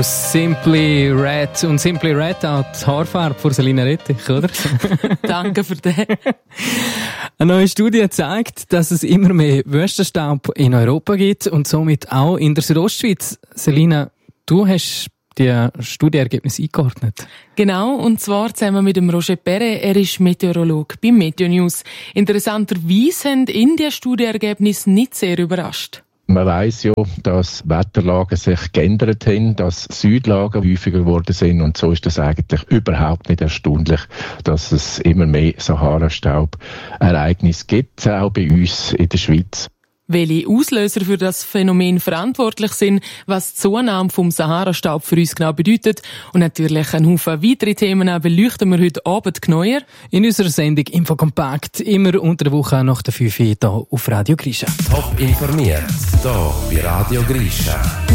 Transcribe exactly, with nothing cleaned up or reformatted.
Simply Red und Simply Red auch die Haarfarbe von Selina Rettich, oder? Danke für das. Eine neue Studie zeigt, dass es immer mehr Wüstenstaub in Europa gibt und somit auch in der Südostschweiz. Selina, du hast die Studieergebnisse eingeordnet. Genau, und zwar zusammen mit dem Roger Perret. Er ist Meteorologe bei Meteo News. Interessanterweise haben ihn die Studieergebnisse nicht sehr überrascht. Man weiss ja, dass Wetterlagen sich geändert haben, dass Südlagen häufiger geworden sind und so ist das eigentlich überhaupt nicht erstaunlich, dass es immer mehr Sahara-Staub-Ereignisse gibt, auch bei uns in der Schweiz. Welche Auslöser für das Phänomen verantwortlich sind, was die Zunahme vom Sahara-Staub für uns genau bedeutet und natürlich einen Haufen weitere Themen beleuchten wir heute Abend genauer. In unserer Sendung Infokompakt, immer unter der Woche nach der fünf Uhr hier auf Radio Grisha. Top informiert, hier bei Radio Grisha.